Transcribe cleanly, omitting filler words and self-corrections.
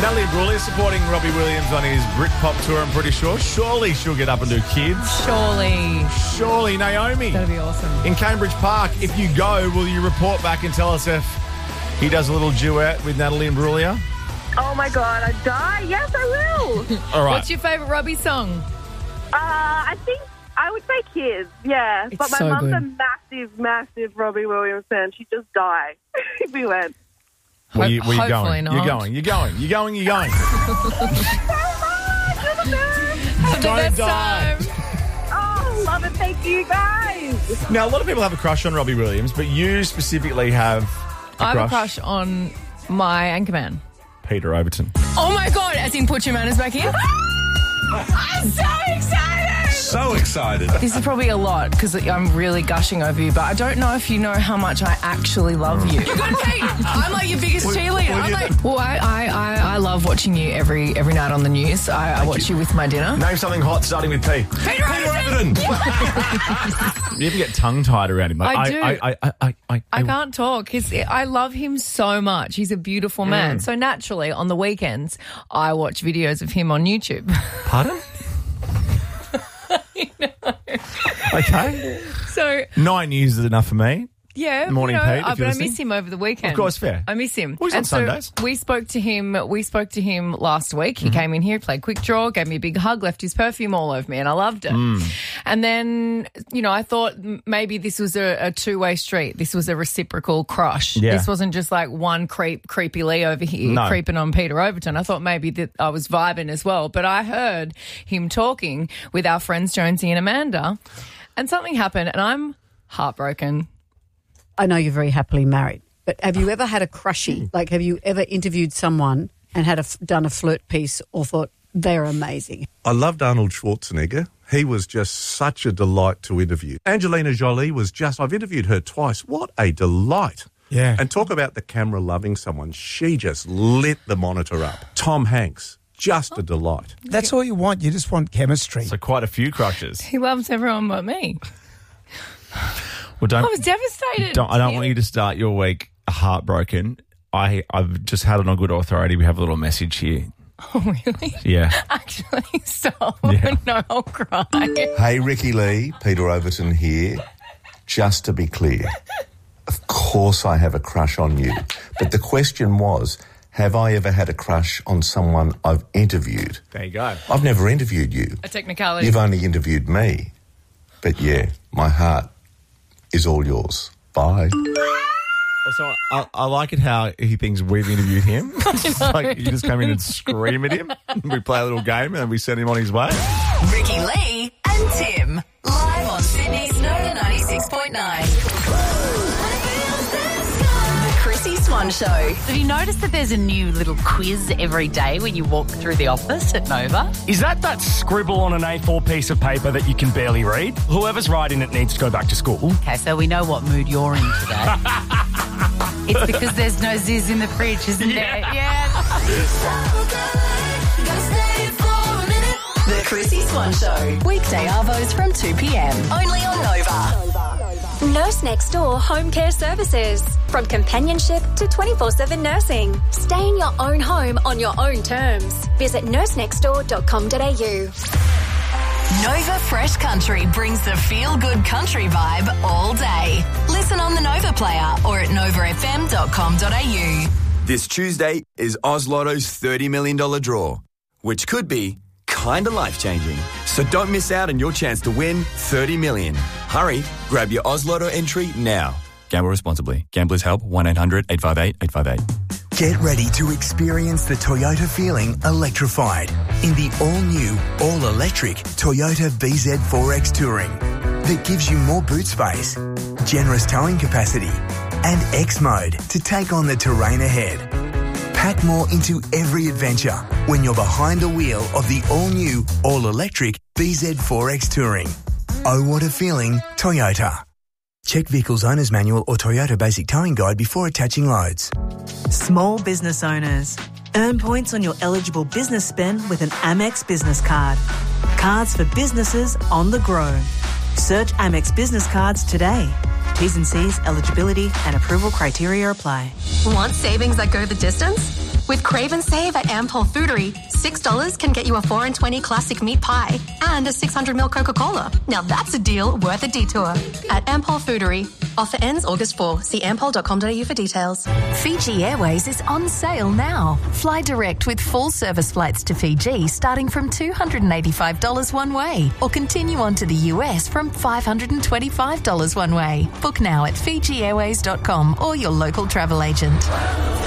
Natalie Imbruglia supporting Robbie Williams on his Britpop tour, I'm pretty sure. Surely she'll get up and do Kids. Surely, Naomi. That'd be awesome. In Cambridge Park, if you go, will you report back and tell us if he does a little duet with Natalie Imbruglia? Oh, my God, I'd die. Yes, I will. All right. What's your favourite Robbie song? I think I would say Kids, yeah. It's but my so mum's good. a massive Robbie Williams fan. She'd just die if we went. Where you Hopefully going? not. You're going. Have the Don't best die. time. Oh, love it. Thank you, guys. Now, a lot of people have a crush on Robbie Williams, but you specifically have I have a crush on my anchorman. Peter Overton. Oh my God, as in put your manners back in. I'm so excited. So excited. This is probably a lot because I'm really gushing over you, but I don't know if you know how much I actually love you. You're good, Pete. I'm like your biggest cheerleader. I love watching you every night on the news. I watch you with my dinner. Name something hot starting with P. Peter Overton. You ever get tongue-tied around him? Like, I do. I can't talk. I love him so much. He's a beautiful man. So naturally, on the weekends, I watch videos of him on YouTube. Pardon? Okay. So 9 years is enough for me. yeah, Morning, Pete, if but you're I listening. miss him over the weekend. Of course, fair. I miss him. Well, he's on Sundays. We spoke to him. Last week. He came in here, played quick draw, gave me a big hug, left his perfume all over me, and I loved it. And then, I thought maybe this was a two-way street. This was a reciprocal crush. Yeah. This wasn't just like one creepy Lee over here creeping on Peter Overton. I thought maybe that I was vibing as well. But I heard him talking with our friends Jonesy and Amanda, and something happened, and I'm heartbroken. I know you're very happily married, but have you ever had a crushie? Like, have you ever interviewed someone and done a flirt piece or thought they're amazing? I loved Arnold Schwarzenegger. He was just such a delight to interview. Angelina Jolie I've interviewed her twice. What a delight. Yeah. And talk about the camera loving someone. She just lit the monitor up. Tom Hanks, just a delight. That's all you want. You just want chemistry. So quite a few crushes. He loves everyone but me. Well, I was devastated. I don't want you to start your week heartbroken. I've just had it on good authority. We have a little message here. Oh, really? Yeah. Actually, stop. Yeah. No, I'll cry. Hey, Ricky Lee, Peter Overton here. Just to be clear, of course I have a crush on you. But the question was, have I ever had a crush on someone I've interviewed? There you go. I've never interviewed you. A technicality. You've only interviewed me. But yeah, my heart is all yours. Bye. Also, I like it how he thinks we've interviewed him. It's like you just come in and scream at him. We play a little game and we send him on his way. Ricky Lee and Tim, live on Sydney's Nova 96.9. The Chrissy Swan Show. Have you noticed that there's a new little quiz every day when you walk through the office at Nova? Is that scribble on an A4 piece of paper that you can barely read? Whoever's writing it needs to go back to school. Okay, so we know what mood you're in today. It's because there's no Ziz in the fridge, isn't there? Yeah. The Chrissy Swan Show. Weekday arvos from 2 p.m. Only on Nova. Nurse Next Door Home Care Services. From companionship to 24/7 nursing. Stay in your own home on your own terms. Visit nursenextdoor.com.au. Nova Fresh Country brings the feel-good country vibe all day. Listen on the Nova Player or at novafm.com.au. This Tuesday is Oz Lotto's $30 million draw, which could be kind of life-changing. So don't miss out on your chance to win $30 million. Hurry, grab your Oz Lotto entry now. Gamble responsibly. Gamblers Help 1-800-858-858. Get ready to experience the Toyota feeling electrified in the all-new, all-electric Toyota VZ4X Touring that gives you more boot space, generous towing capacity, and X-Mode to take on the terrain ahead. Pack more into every adventure when you're behind the wheel of the all-new, all-electric VZ4X Touring. Oh, what a feeling, Toyota. Check Vehicle's Owner's Manual or Toyota Basic Towing Guide before attaching loads. Small business owners. Earn points on your eligible business spend with an Amex business card. Cards for businesses on the grow. Search Amex Business Cards today. T's and C's, eligibility and approval criteria apply. Want savings that go the distance? With Crave and Save at Ampol Foodery, $6 can get you a 4 and 20 classic meat pie and a 600ml Coca-Cola. Now that's a deal worth a detour. At Ampol Foodery. Offer ends August 4. See ampol.com.au for details. Fiji Airways is on sale now. Fly direct with full service flights to Fiji starting from $285 one way, or continue on to the US from $525 one way. Book now at FijiAirways.com or your local travel agent.